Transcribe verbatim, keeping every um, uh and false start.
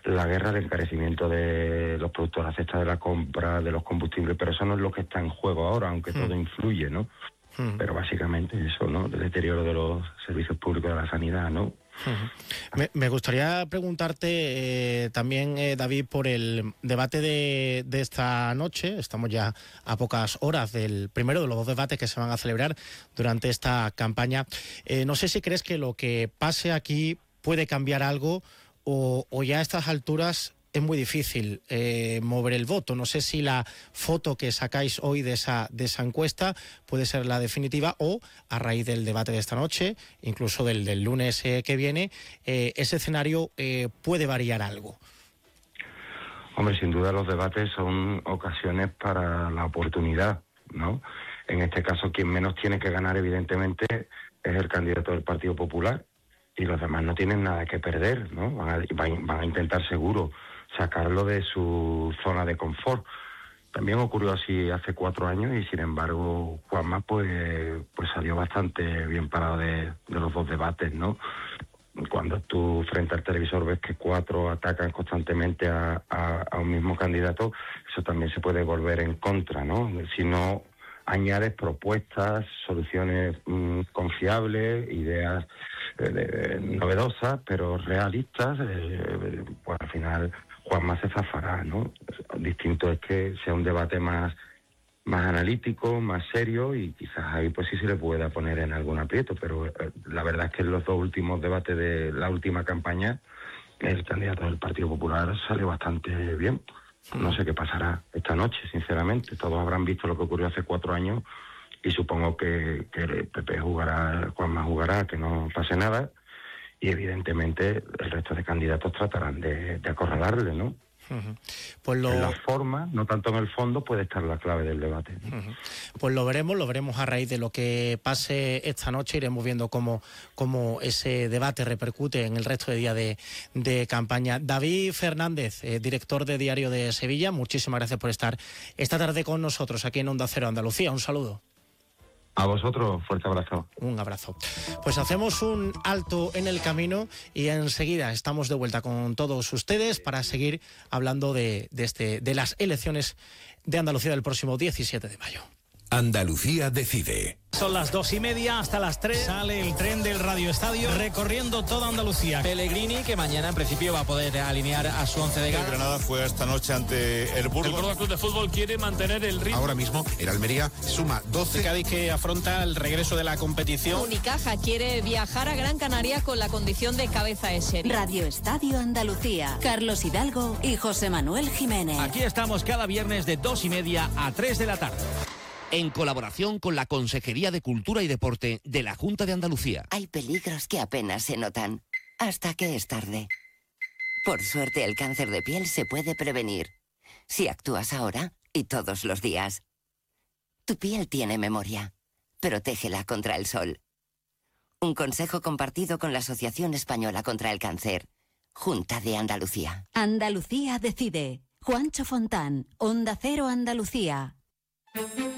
la guerra del encarecimiento de los productos, la cesta de la compra, de los combustibles, pero eso no es lo que está en juego ahora, aunque mm. todo influye, ¿no? Mm. Pero básicamente eso, ¿no? El deterioro de los servicios públicos de la sanidad, ¿no? Uh-huh. Me, me gustaría preguntarte eh, también, eh, David, por el debate de, de esta noche. Estamos ya a pocas horas del primero de los dos debates que se van a celebrar durante esta campaña. Eh, no sé si crees que lo que pase aquí puede cambiar algo o, o ya a estas alturas es muy difícil eh, mover el voto. No sé si la foto que sacáis hoy de esa, de esa encuesta puede ser la definitiva o, a raíz del debate de esta noche, incluso del, del lunes eh, que viene, eh, ese escenario eh, puede variar algo. Hombre, sin duda los debates son ocasiones para la oportunidad, ¿no? En este caso, quien menos tiene que ganar, evidentemente, es el candidato del Partido Popular, y los demás no tienen nada que perder, ¿no? Van a, van a intentar seguro sacarlo de su zona de confort. También ocurrió así hace cuatro años y sin embargo Juanma pues pues salió bastante bien parado de, de los dos debates, ¿no? Cuando tú frente al televisor ves que cuatro atacan constantemente a, a, a un mismo candidato, eso también se puede volver en contra, ¿no? Si no añades propuestas, soluciones mmm, confiables, ideas eh, de, novedosas, pero realistas, eh, pues al final Juanma se zafará, ¿no? Distinto es que sea un debate más, más analítico, más serio, y quizás ahí pues sí se le pueda poner en algún aprieto, pero eh, la verdad es que en los dos últimos debates de la última campaña, el candidato del Partido Popular sale bastante bien. No sé qué pasará esta noche, sinceramente. Todos habrán visto lo que ocurrió hace cuatro años y supongo que, que el P P jugará, Juanma jugará, que no pase nada, y evidentemente el resto de candidatos tratarán de, de acorralarle, ¿no? Uh-huh. Pues lo... En la forma, no tanto en el fondo, puede estar la clave del debate, ¿no? Uh-huh. Pues lo veremos, lo veremos a raíz de lo que pase esta noche. Iremos viendo cómo, cómo ese debate repercute en el resto de día de, de campaña. David Fernández, eh, director de Diario de Sevilla, muchísimas gracias por estar esta tarde con nosotros aquí en Onda Cero Andalucía. Un saludo. A vosotros, fuerte abrazo. Un abrazo. Pues hacemos un alto en el camino y enseguida estamos de vuelta con todos ustedes para seguir hablando de, de, este, de las elecciones de Andalucía del próximo diecisiete de mayo. Andalucía decide. Son las dos y media, hasta las tres sale el tren del Radio Estadio recorriendo toda Andalucía. Pellegrini, que mañana en principio va a poder alinear a su once de gala. El Granada fue esta noche ante el Burgos. El Córdoba Club de Fútbol quiere mantener el ritmo. Ahora mismo el Almería suma doce. El Cádiz, que afronta el regreso de la competición. Unicaja quiere viajar a Gran Canaria con la condición de cabeza de serie. Radio Estadio Andalucía. Carlos Hidalgo y José Manuel Jiménez. Aquí estamos cada viernes de dos y media a tres de la tarde. En colaboración con la Consejería de Cultura y Deporte de la Junta de Andalucía. Hay peligros que apenas se notan, hasta que es tarde. Por suerte, el cáncer de piel se puede prevenir, si actúas ahora y todos los días. Tu piel tiene memoria. Protégela contra el sol. Un consejo compartido con la Asociación Española contra el Cáncer. Junta de Andalucía. Andalucía decide. Juancho Fontán, Onda Cero Andalucía.